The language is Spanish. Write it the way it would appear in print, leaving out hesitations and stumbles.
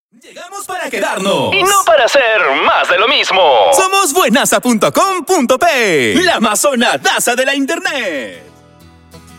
Llegamos para quedarnos y no para hacer más de lo mismo. Somos buenaza.com.p, la amazonadaza de la internet.